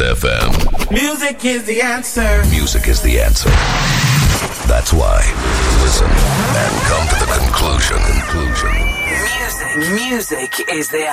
FM. Music is the answer. Music is the answer. That's why. Listen and come to the conclusion. Music is the